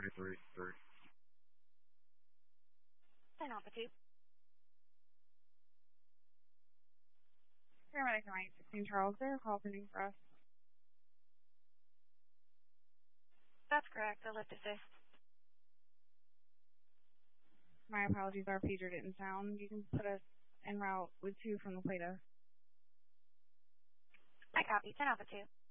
10 Alpha 2. Paramedic 916 Charles, they're call pending for us. That's correct. The lift assist. My apologies, our pager didn't sound. You can put us en route with 2 from La Plata. I copy. 10 Alpha 2.